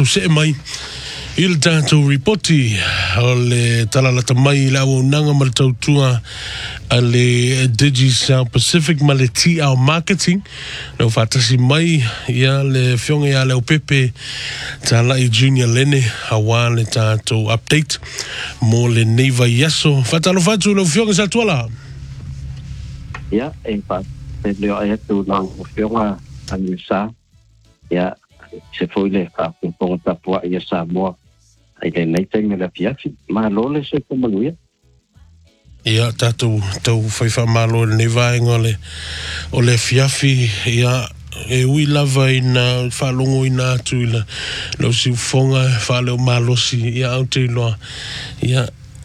tātou se mai. Il tātou reporti o le talalata mai la o nanga ma le tautua a le Digi South Pacific ma le TR Marketing. Nau whatasi mai ia le fionga ia le o pepe tala i Junior Lene hawa le tātou update mo le neiva yaso. Whatalo whatu le fionga sa tuala? Ia, e pa te leo e tu nang fionga anu sa. Ia, se foi le ka ponga tapua ia sa moa. Ai le nei tenga la fiafi, ma lole se kumanuia. Ia, tātou whaiwha malo le nevaenga o le fiafi, ia, e ui lava ina whalongo ina atu ila, lau si ufonga, whaleo malosi, ia aute iloa, ia,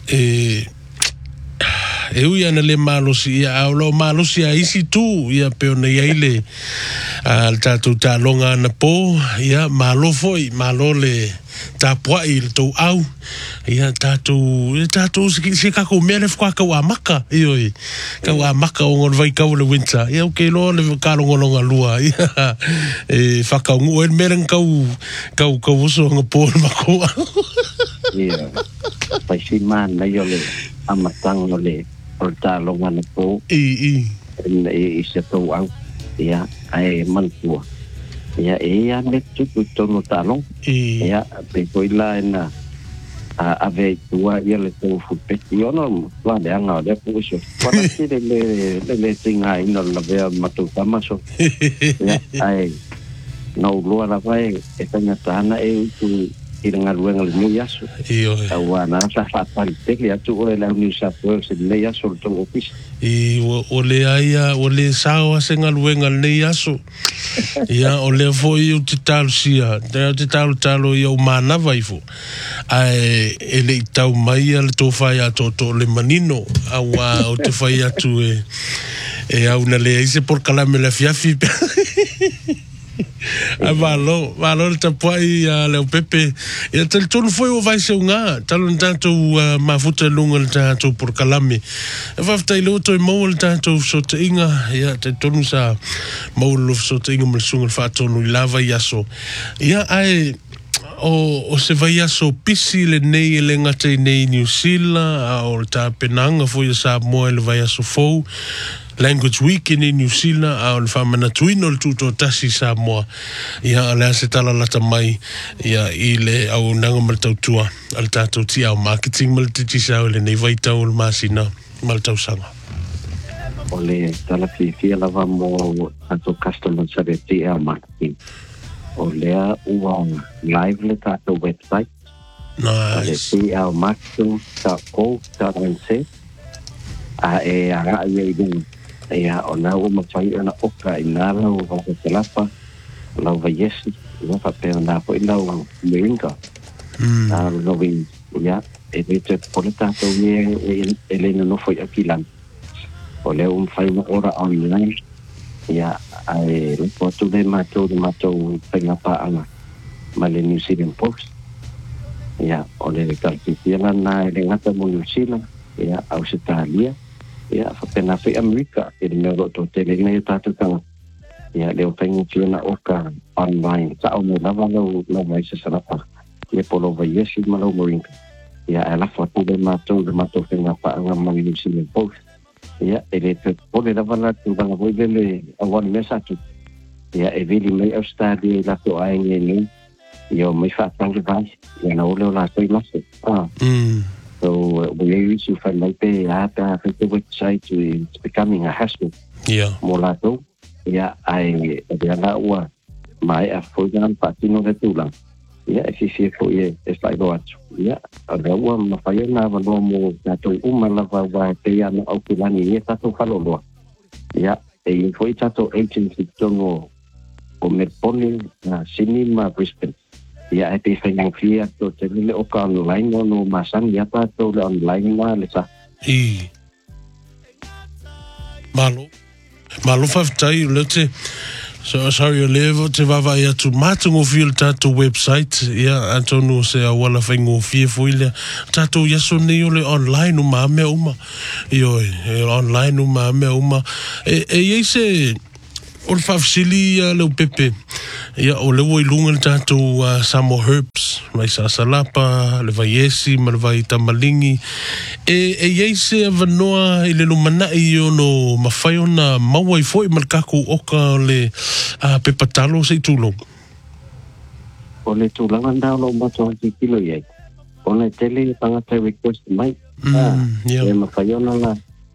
e ui ana le malosi, ia, au malosi a isi tu, ia, peo nei aile, al tātou tālonga ana po, ia, malo foi, malo le, tapua i le tau au ia tātou se kako mea le whaka kau a maka ioi kau a maka o ngon vai kau le winter ia uke lo le kalongolonga lua ia e whakaungu e merang kau uso nga pōl mako ia pai si man na yo le amatang no le o tālonga na pō i se tau au ia ai mantua ia ia le tutu tono talong ia pe koila ena ave tua ia le tau fupe iono wa de anga de puso para si le tinga ino la vea matu tamaso ia ai no lua la vai e tanga tana e tu iranga luenga le new yaso io awana sa fa parte le atu o la new yaso se le yaso to office o le aia o le sawa senga luenga le yaso ia o le foi o te talusia te talo ia o mana vai fo ai ele tau mai al to fai ato to le manino awa o te fai atu e au na le ise por calame la fiafi a malo le tapuai le o pepe ia te tonu foi o vai se unga talo tātou mafuta lunga le tātou por kalame e whaftai leo toi mau le tātou so te inga ia te tonu sa mau lo so te inga malisunga le whaatonu i lava i aso ia ai o se vai aso pisi le nei e le ngate nei New Zealand o le tāpenanga foi sa moa le vai aso fou Language Week in New Zealand a le whamana tuino le tuto tasi sa moa ia le ase tala lata mai ia i le au nanga maltau tua al tātou ti au marketing maltiti sa le nei vai tau le masina maltau sanga o le tala fia lava mo ato customer service ti au marketing o lea ua live le tātou website le ti au marketing.co.nz a e ara ia i dunga ia ona o mafai ana oka ina lau o te lapa lau vaiesi ua whapea na po ina o meringa lau vi ia e vete pole tātou e lena no foi akilan o leo mawhai na ora online ia ai lepo atu le matou pengapa anga ma le New Zealand Post ia o le kalkitiana na e le ngata mo New Zealand ia au se talia ia whapena whi Amerika e le mea roto te le nei tātou kanga ia leo whaingu tiona oka online ta au me lava lau mai se sarapa ia polo vai yesi ma lau moringa ia e lafa tu le matou whenga paanga ma New Zealand Post ia e le te pole lava la tu vanga voi le awani mesa tu ia e vili mei Australia la to ainge ni ia mai whaatanga vai ia na ole o la toi mase So we use you for like the website it's becoming a hassle. Yeah. Molato. Yeah, I wa my for example patino de tula. Yeah, if you for it's like what. Yeah, wa mafaya na va mo na to lava wa te ya no okulani ye tato falolo. Yeah, e foi tato agency tono o merponi na cinema Brisbane. Ia e te whaingang fia to te lile o ka online no masang ia tātou le online wa le sa. Malo whaftai le te sorry o levo te wawa ia tu mātungo fia le tātou website ia antonu se a wala whaingo fia fuile tātou yaso nei o le online o maamea uma ioi online o maamea uma e ei se O le whawsili leo pepe. Ia o le woi lunga le tātou Samoa Herbs. Mai sa salapa, le vai esi, ma le vai tamalingi. E iei se avanoa i le lumana i ono mawhai ona maua i fwoi malkaku oka le pepatalo se i tūlong. O le tūlanga ndao lo mato hati kilo iei. O le tele tangata request mai. E mawhai ona la.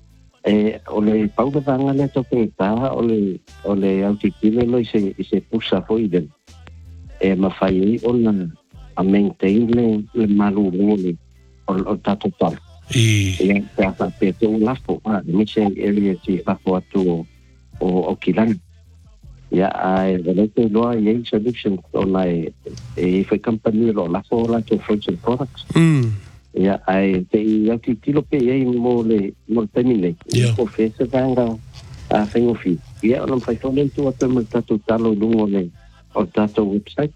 O le paupatanga le toke tā, o le autikile lo i se pusa foiden. E mawhai o na a maintain le malu le o tato tala. E te apa pe te o lafo, me se area ti lafo atu o kilani. Ia ai le te loa i solution o na e foi company lo lafo la to frozen products. Ia ai te ati tilo pe ai mo termine. Ko fese vanga a fengofi. Ia ona fai tole tu atu mo tatu talo lungo le o tatu website.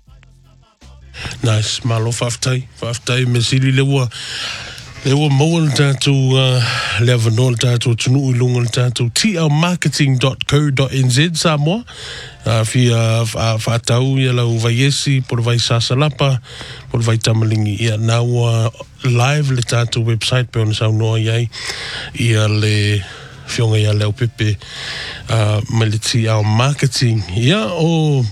Nice, malo whaftai me sili lewa maua le tātou le avanoa le tātou tunu i lunga le tātou tlmarketing.co.nz Samoa. Fia whaatau ia lau vaiesi, por vai sasalapa, por vai tamalingi. Ia naua live le tātou website pe ona saunoa iai. Ia le fionga ia leo pepe mai le tlmarketing. Ia o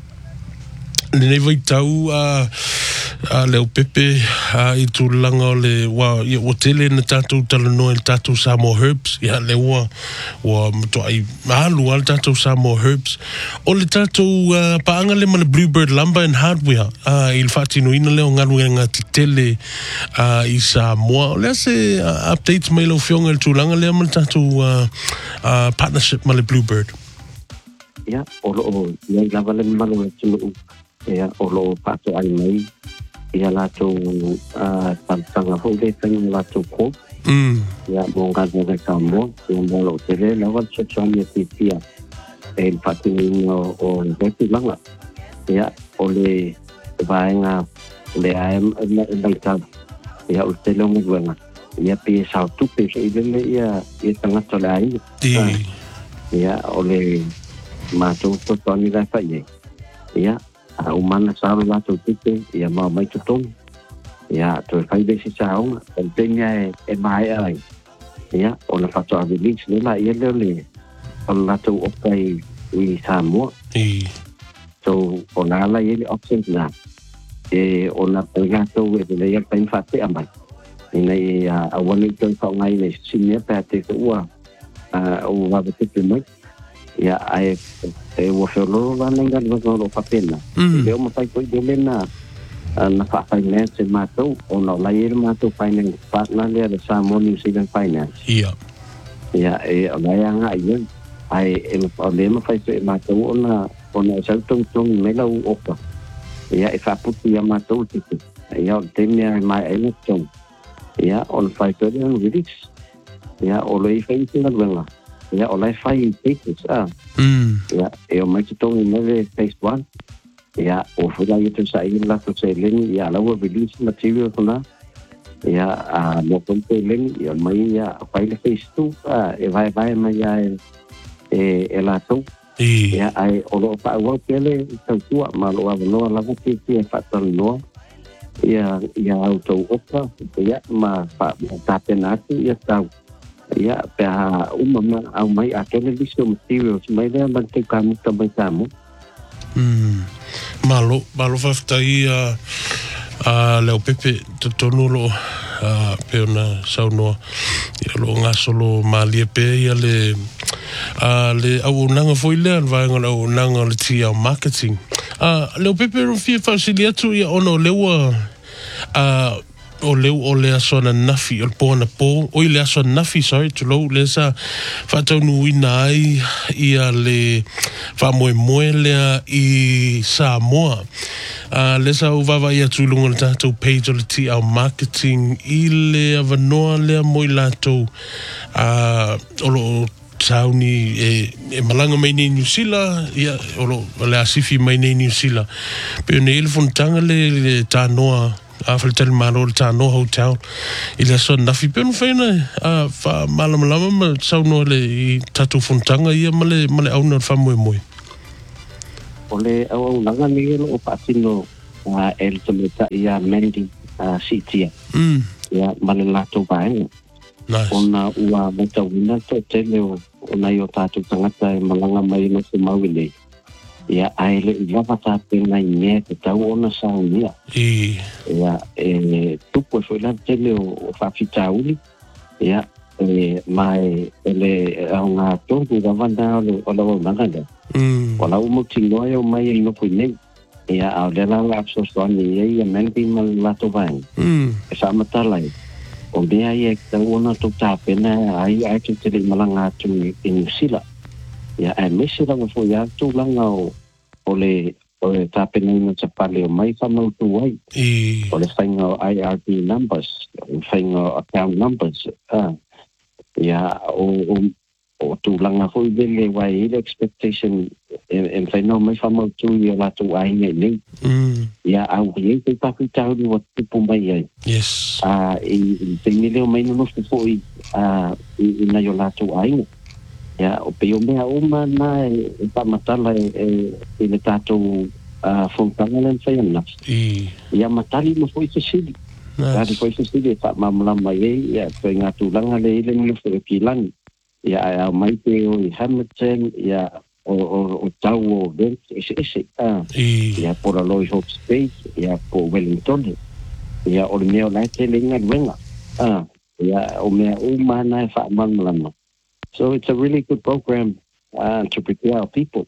le nei vai tau leo pepe i tūlanga o le o tele na tātou talanoa le tātou Samoa Herbs ia le wa mato ai mahalu al tātou Samoa Herbs o le tātou paanga le ma le Bluebird Lumber and Hardware i le whaatino ina leo ngaru ngā titele i Samoa o lea se updates mai lau fionga le tūlanga lea ma le tātou partnership ma le Bluebird ia o ia lava le malu e tunu ia o lo pato ai mai ia lato tanga fo de tanga lato ko ia monga de Samoa ia mo tele lava social media e patino o de langa ia o le vaenga le am le ta ia o tele mo buena ia pe sa tu pe ile ia tanga tole ai ia o le mato to toni la fa ia o mana sabe lá to tite ia mai to tom ia to fai desse sao o tenha é mai ai ia ona fato a village nela ia le ona to opai i Samoa so ona la ia options na ona pega to le ia pen fate amai nei a wani to fa ngai le sinia pate to o va te mai ia ai o felo la nenga no papena e mo fai coi de na fa finance mato o no la ir mato finance partner le Samoa New Zealand Finance ia e la nga ai e problema fai se mato ona sa tong me la opa ia e fa puti ia mato tite ia temia mai e tong ia on fai to de release ia o le fai se la venga ia o lai fai pages ia e o mai tongi neve phase 1 ia o fula i te sa i la to se leni ia la release material kona ia mo ponte leni ia mai ia fai le phase 2 e vai mai ia e la to ia ai o lo pa wa pele tau tua ma lo no la vuti e fa tan no ia auto opa ia ma pa ta penati ia tau ia pa uma au mai aquele list materials mai le mante kamu também tamo malo faftai leo pepe tonu lo pe ona saunoa ia lo ngasolo malie pe ia le au nanga foi le vai ngona au nanga le tia marketing leo pepe ro fie faciliatu ia ono lewa o le aso na nafi o pona po o le aso nafi sorry to lo le sa fatau nuina ai ia le fa moele i Samoa le sa uvava ia tulunga le tātou page o le tia marketing i le avanoa le moilato o lo tauni e malanga mai nei New Zealand ia o lo le asifi mai nei New Zealand pe ne ele fontanga le tanoa faltel malo le tano hotel i le son nafi pe no fena fa malama ma sauno le tatu fontanga ia male au na fa moi ole au nanga ni o patino el tometa ia mendi sitia ya malalato bae Nice. ona ua mata wina to tele ona yo tatu tangata malanga mai no se mawile ya aile lava ta pena ine te tau ona saunia ya tupo foi la tele o fa fitauli ya mai ele nga tongu gavana o la nanga wala mo tingo yo mai no puine ya au de la so so ni ya mendi malato bae sa matalai o mea ia ki tau ona tau tāpena ai ki te rei malanga atu i New Zealand. Ia mese ranga fo ia tū langa o le tāpena ina ta pale o mai whamau tū ai. O le whainga o IRB numbers, o whainga o account numbers. Ia o tū langa fo i vele wai ile expectation en whainga o mai whamau tū i o latu ai nei. Ia au i te paku tau ni wa tupu mai ai. Yes. Te mileo mai no fo i na yo latu ai. Ya o pe o mea uma na pa matala le tato fontana len faina. Ya matali mo foi se sidi. Tadi foi se sidi pa mamla mai ya pe ngatu langa le ile ni fo kilani. Ya mai pe o Hamilton ya o tau o vent ese ya por a Loy Hope Space ya por Wellington ya o mea la tele ngadwenga ya o mea uma na fa mamla. So it's a really good program to prepare our people.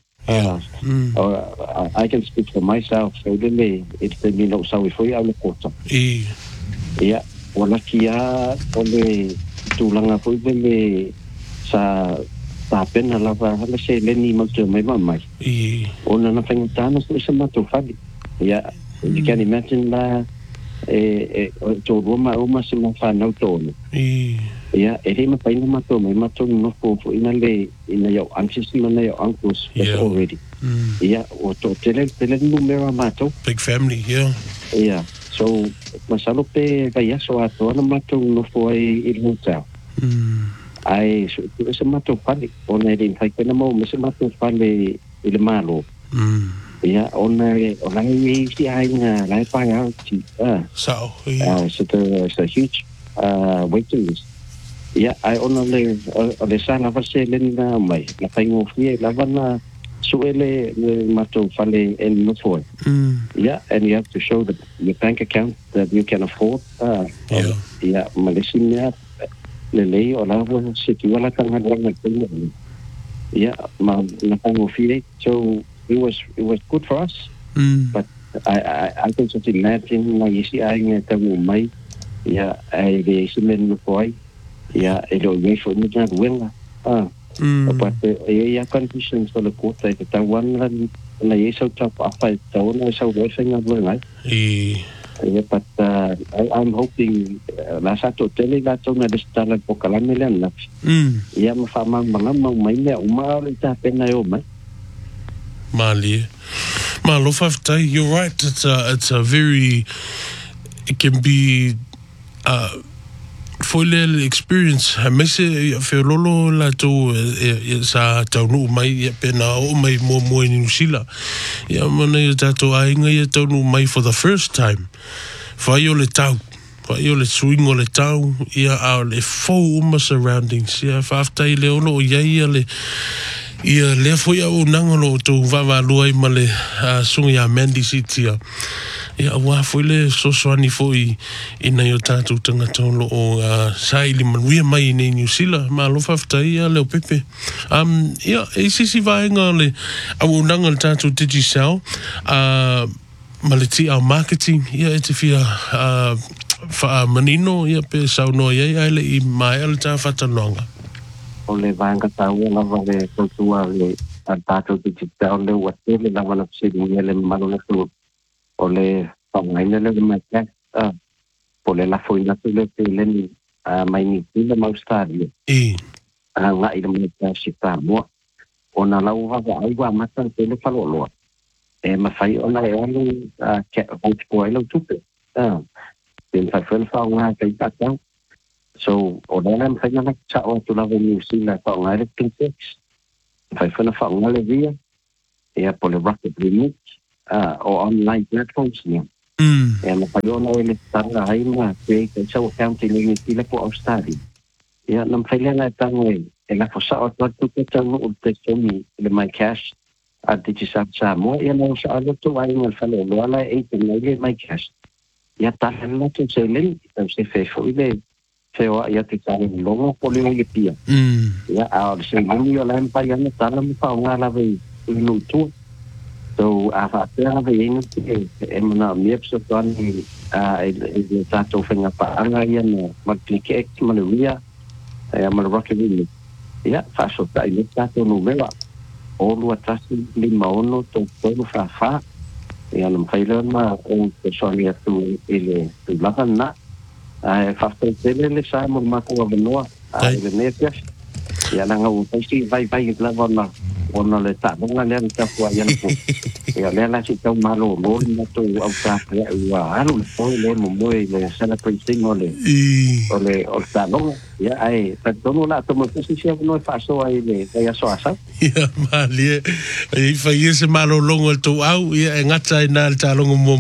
I can speak for myself. So really, it's the so we free our quota. Yeah, wala kia ole tulanga foi bele sa pena lava hala se leni malto mai mai. Ona na fengtana so se mato fadi. Yeah, you can imagine la to Roma se ma fa no tono. Ya, ma paina mato no fo ina le ina yo antes na yo uncles already. Ya, o to tele numero mato. Big family, yeah. Yeah, so masalo pe vaya so ato na mato no fo I hotel. Ai so se mato pali ona rin fai pena mo se mato pali ile malo. Ya, ona i si ai na lai pa ya ti. So, it's a huge waiting list. Yeah, I only le sana fase lena mai la faingo fie la vana suele mato fale en no for. Yeah, and you have to show your bank account that you can afford. Yeah, Malaysia le lei o la vana se tu la kan ngana ngana. Yeah, ma la faingo fie. So it was good for us. But I can just imagine la isi ai ngata mai. Yeah, I de simen no foi. Ya, elo ye fo ni na wela. But ya conditions for the court that one la ye so top apa to na so we thing of like. Yeah, but I'm hoping la sato tele la to na destala po kala milen na. Ya ma fa mang mai le uma le ta pena yo mai. Mali. Malo faftai, you're right. It's a very, it can be full experience. Mese fe lolo la to sa taunu mai pena o mai mo ni New ya mana tato ainga ya taunu mai for the first time. Fai o le tau, fai o le swing o le tau ia a le fo surroundings ya faftai le ono ia le fo ia o nangolo to vava luai male sungi a Mandy City ia wa foi le sosoani foi ina yo tatu tanga tolo o saili manuia mai nei New Zealand ma lo faftai ia le pepe ia sisi vaenga le au nanga tatu digital maleti au marketing ia etifia fa manino ia pe sauno ia le I mai al ta fatalonga o le vanga tau la vale kultua le tatu digital le watele la wana sidi le malona tu o le pangaina le mata po le la foina le ni mai ni le maustari nga I le mata sita mo ona la uva ai wa mata le falolo ma fai ona e onu ke ko ai lo tupe den fa fa nga kai ta so o le nam fai na cha o tu la New Zealand fa nga le princess fai fa na fa nga le via ia po le rocket remix o online platforms ni ia na paiona ele tanga haina create a show account ni tile po Australia ia nam failanga tango e la fosa o tu ke tango o te somi le my cash a te sa mo ia no sa alo tu ai ngal fale lo ala e te le my cash ia ta na tu se le se fe fo ile feo ia te tane longo po le ngi pia ia a se ni yo la pa ia na tala mo pa nga la ve no tu so a fa te na ve ni e na mi eps to ani e ta to fenga pa anga ia no ma clique ma le via ma rocket ni ia fa so ta ile ta to no vela o lu atasi lima ono to todo fa ia no faila ma o te sonia tu ile tu lava na fa le sa mo ma ko no ile ne pia ia na ngau tai vai lava na ona le ta nga le ta ko ia no ia le la si tau malo lo na to au ta ia wa alu le mo le celebrating ole o ta no ia ai ta no la to mo si no fa so ai le ia so asa ia mali e fa ese malo longo to au ia ngata ina ta longo mo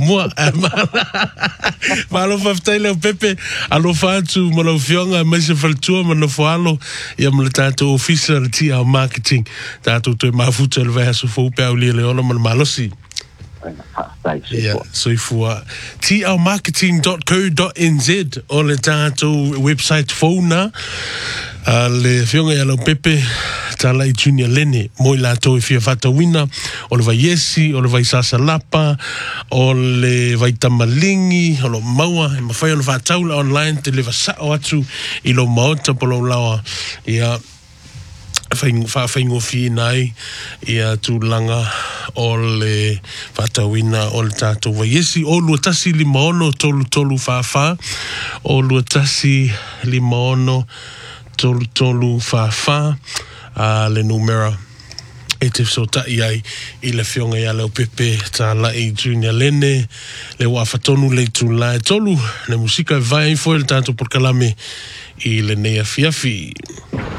malo fa tele pepe alo fa tu mo lo fionga me se faltua mo no falo ia mo ta to official ti au marketing ta to mafuta le verso fo pe au le ono malo si yeah, so ifua tlmarketing.co.nz o le tato website phone le fionga ya lo pepe tala I junior lene mo la to fia fata wina o le vai yesi o le vai sasa lapa o le vai tamalingi o lo maua e mawhai ono whataula online te le vasao atu I lo maota polo lawa ia whaingo fi nai ia tūlanga o le whatawina o le tātou waiesi o lua tasi lima ono tolu whawha o lua tasi lima ono tolu whawha le numera e te sotai ai I le fionga ia leo pepe tā lai junior lene le wawhatonu le tūlai tolu le musika vai foi le tātou porkalame I le nea fiafi